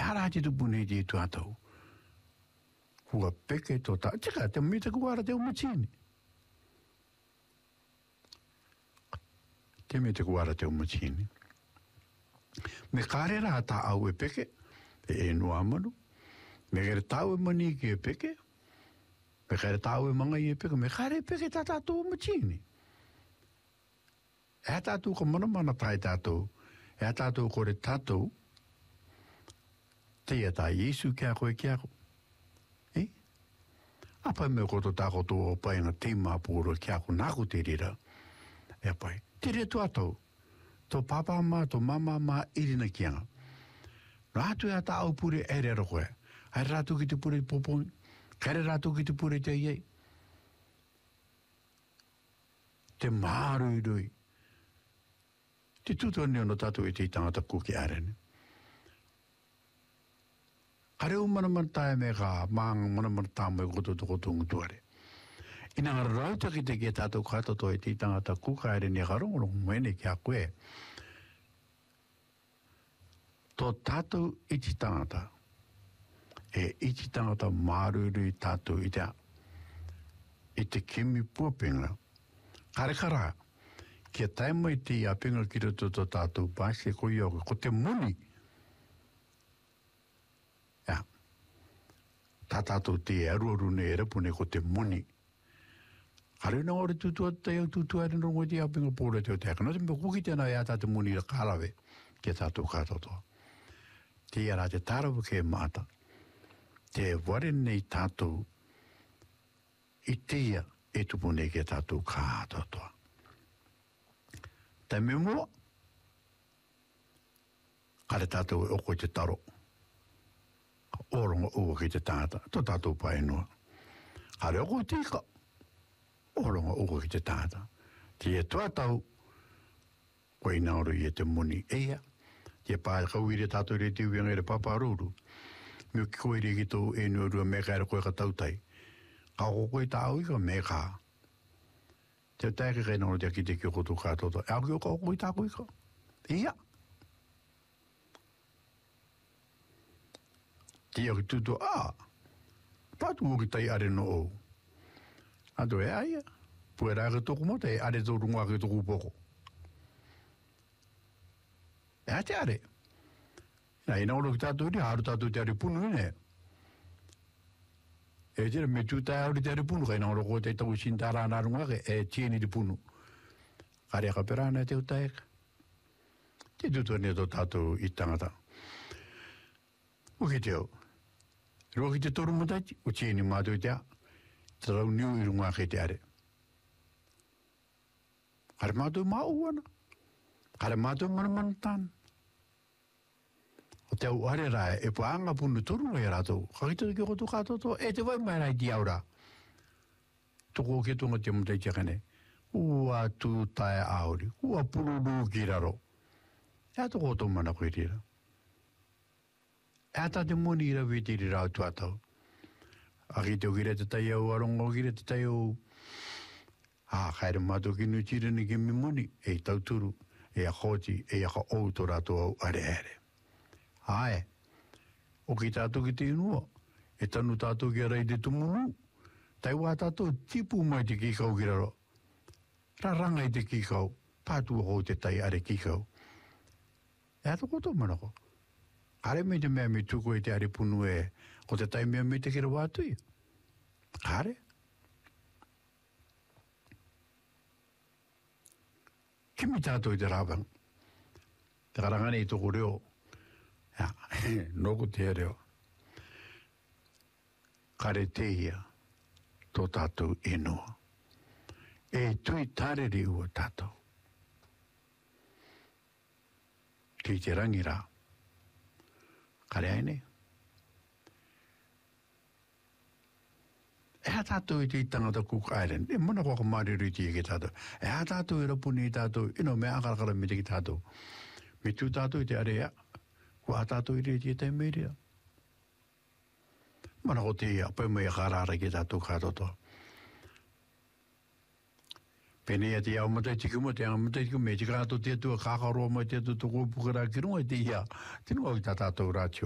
Harati tu pune di tu ato. Kua peke to ta. Tika te mita kuara te umachini. Te mita kuara te umachini. Me kare rā tā au e peke. E no amanu. Me kare tau e mani ki e peke. Me kare tau e manga i e peke. Me kare peke tā tātou umachini. E tātou ka mana tai tātou. E tātou kore tātou. Te ia tā Yesu kia koe kia koe. Apa me koto tako tō o pai na te māpūro kia ko nāku te rira. E pai, te re tu atou. Tō papa mā, tō mama mā, irina kianga. Rātu e ta au pure e rero koe. Ai rātu ki te pure popoi. Kare rātu ki te pure te iei. Te mārui rui. Te tūtoni ono tātou e te tangata kuki arene. Kare o mana tae me ka maanga mana tāma e koto toko tungu tuare. Ina ngara rauta ki te kia tātou katoto e te tangata kuka ere ni karongorongo mwene kia koe. Tō tātou iti tangata. E iti tangata mārurui tātou i te a. I te kimi puapinga. Kare kara. Kia taima i te apinga ki roto tō tātou pāse ko ioka. Ko te muni. Tātātou te aruaru ne e rapune ko te muni. Kare na ore tutua te au tutua e rinrongo te apinga pōre te o te akana. Te mbe kuki tēnā e ata te muni ra kālawe ke tātou kātotoa. Te ara te tārawa ke māta. Te ware nei tātou i tia e tupune ke tātou kātotoa. Te me mua. Kare tātou e oko te taro. Oronga ua ki te tāta, tō tātou pai noa. Kare oko tika, oronga ua ki te tāta. Ti e tuatau, koe nauru i e te muni eia. Ti e pāi kauire tātou re te uianga e paparuru. Mio ki koe re ki tō e nuarua me kaira koe ka tautai. Ka koe tāu i ka me kā. Te taike kai nauru te ki te ki koto kātoto. E au ki o ka koe tāku i ka. Eia. Tia ki tuto, pātu o ki tai are no o. Ato e aia, pue rāka toko mota e are tō runga ki toko poko. E a te are. Nā ina oro ki tātou ri, haru tātou te are punu ine. E tira me tūtai auri te are punu, kai nā oro ko te tau sintara nā runga ke e tieni di punu. Kare ka perana te utaeka. Te tuto ne tō tātou i tangata. Uki teo. Roki te toru mataiti, o tieni mātou i te a. Te rau niu i runga kei te are. Kare mātou māuana. Kare mātou mana tāna. O te au are rai, e paanga punu toru e rātou. Kakita ki koto kātoto, e te vai mai rai di aura. Toko ke tonga te mataiti akane. Ua tū tae auri. Ua pururu ki raro. E toko to mana koe tira. Ata te moni ira wetiri rau tuatau. Aki te okire te tai au arongo okire te tai au. Kaere mātou ki nutira ni ke mi moni. E tauturu, e a koti, e a ka outo rato au are are. Ae, o ki tātou ki te inua. E tanu tātou ki arai te tumunu. Tai wā tātou tipu mai te kikau ki raro. Raranga i te kikau. Pātua hou te tai are kikau. E ato koto manako. Kare me te mea me tuko e te are punu e ko te tai mea me te kira wātui. Kare. Kimi tātou i te rāwang. Te karangane i toko reo. Noko te reo. Kare te ia tō tātou inua. E tui tarere ua tātou. Ki te rangi rā. Kare aine. E a tātou i te tangata Cook Island. E mana kua ka mariru i te ke tātou. E a tātou i rapuni i tātou. Ino me akarakara me te ki tātou. Me tū tātou i te area. Kua a tātou i te te meria. Mana ko te ia. Pai mai a karara ki tātou kātotoa. Pene ia te iau matai tiku mo te anga matai tiku me te kātou te atua kākaroa mai te atua toko pukara ki runga te ia. Tino au i tā tātou rātio.